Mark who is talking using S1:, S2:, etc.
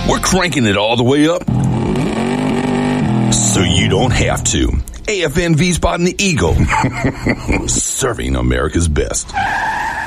S1: We're cranking it all the way up so you don't have to. AFNV spotting the eagle. Serving America's best.